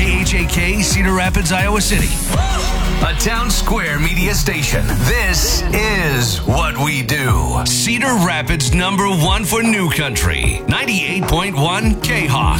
KHAK, Cedar Rapids, Iowa City. A Town Square media station. This is what we do. Cedar Rapids #1 for New Country. 98.1 K-Hawk.